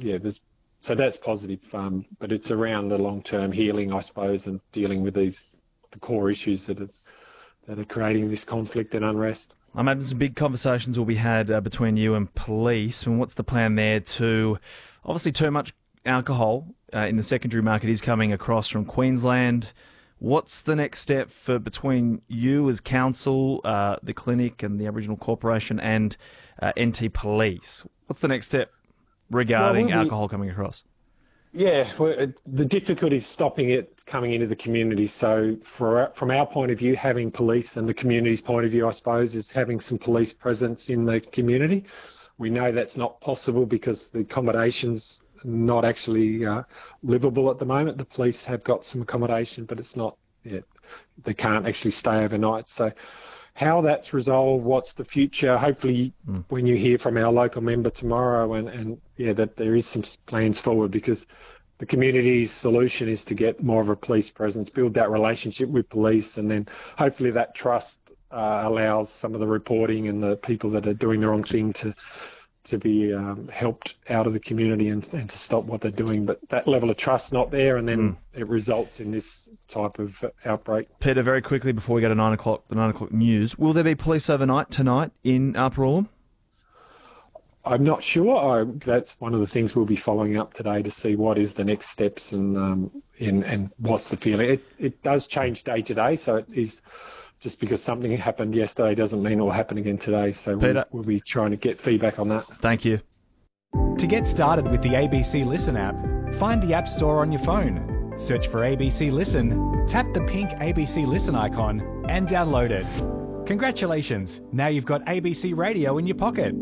so that's positive. But it's around the long-term healing, I suppose, and dealing with the core issues that are creating this conflict and unrest. I imagine some big conversations will be had between you and police. And what's the plan there to, obviously too much alcohol in the secondary market is coming across from Queensland. What's the next step between you as council, the clinic and the Aboriginal Corporation and NT Police? What's the next step regarding alcohol coming across? Yeah, the difficulty is stopping it coming into the community. So from our point of view, having police and the community's point of view, I suppose, is having some police presence in the community. We know that's not possible because the accommodation's not actually livable at the moment. The police have got some accommodation, but it's not, they can't actually stay overnight. So how that's resolved, what's the future, hopefully when you hear from our local member tomorrow and that there is some plans forward, because the community's solution is to get more of a police presence, build that relationship with police, and then hopefully that trust allows some of the reporting and the people that are doing the wrong thing to be helped out of the community and to stop what they're doing. But that level of trust's not there, and then it results in this type of outbreak. Peter, very quickly before we go to 9 o'clock, the 9 o'clock news, will there be police overnight tonight in Upper Orlam? I'm not sure. That's one of the things we'll be following up today to see what is the next steps and what's the feeling. It does change day to day, so it is. Just because something happened yesterday doesn't mean it will happen again today. So we'll be trying to get feedback on that. Thank you. To get started with the ABC Listen app, find the App Store on your phone. Search for ABC Listen, tap the pink ABC Listen icon and download it. Congratulations, now you've got ABC Radio in your pocket.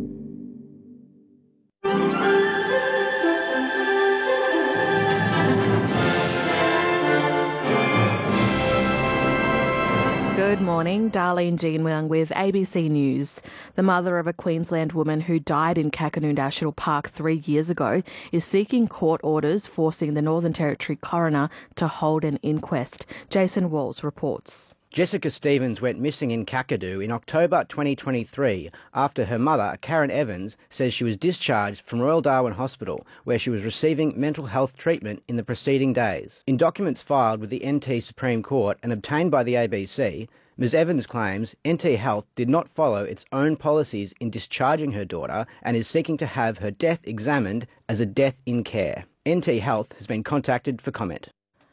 Good morning, Darlene Jean-Wang with ABC News. The mother of a Queensland woman who died in Kakadu National Park 3 years ago is seeking court orders forcing the Northern Territory coroner to hold an inquest. Jason Walls reports. Jessica Stevens went missing in Kakadu in October 2023 after her mother, Karen Evans, says she was discharged from Royal Darwin Hospital, where she was receiving mental health treatment in the preceding days. In documents filed with the NT Supreme Court and obtained by the ABC, Ms Evans claims NT Health did not follow its own policies in discharging her daughter and is seeking to have her death examined as a death in care. NT Health has been contacted for comment.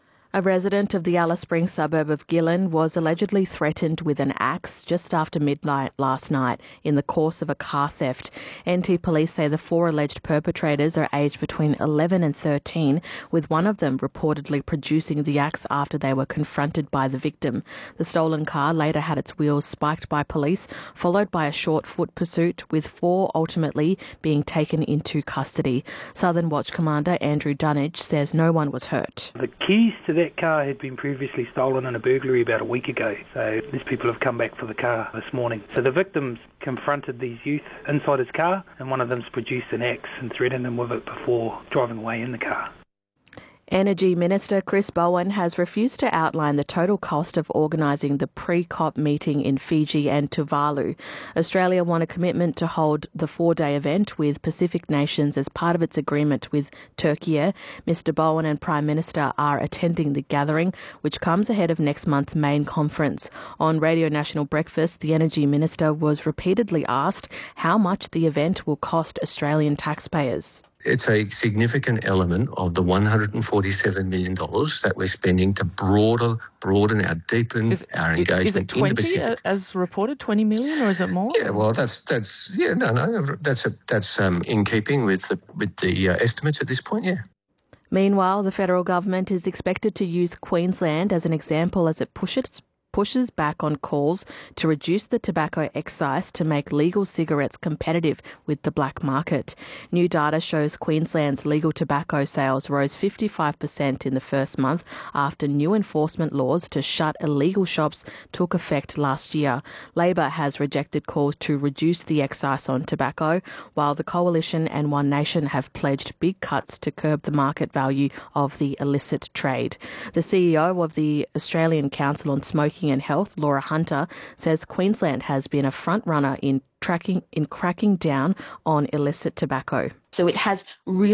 A resident of the Alice Springs suburb of Gillen was allegedly threatened with an axe just after midnight last night in the course of a car theft. NT police say the 4 alleged perpetrators are aged between 11 and 13, with one of them reportedly producing the axe after they were confronted by the victim. The stolen car later had its wheels spiked by police, followed by a short foot pursuit, with 4 ultimately being taken into custody. Southern Watch Commander Andrew Dunnage says no one was hurt. The keys to that car had been previously stolen in a burglary about a week ago, so these people have come back for the car this morning. So the victims confronted these youth inside his car, and one of them's produced an axe and threatened them with it before driving away in the car. Energy Minister Chris Bowen has refused to outline the total cost of organising the pre-COP meeting in Fiji and Tuvalu. Australia won a commitment to hold the 4-day event with Pacific nations as part of its agreement with Turkey. Mr Bowen and Prime Minister are attending the gathering, which comes ahead of next month's main conference. On Radio National Breakfast, the Energy Minister was repeatedly asked how much the event will cost Australian taxpayers. It's a significant element of the $147 million that we're spending to broaden our deepen our engagement. Is it 20 as reported, 20 million, or is it more? Yeah, well, that's in keeping with the estimates at this point. Yeah. Meanwhile, the federal government is expected to use Queensland as an example as it pushes back on calls to reduce the tobacco excise to make legal cigarettes competitive with the black market. New data shows Queensland's legal tobacco sales rose 55% in the first month after new enforcement laws to shut illegal shops took effect last year. Labor has rejected calls to reduce the excise on tobacco, while the Coalition and One Nation have pledged big cuts to curb the market value of the illicit trade. The CEO of the Australian Council on Smoking and Health, Laura Hunter, says Queensland has been a front runner in cracking down on illicit tobacco. So it has really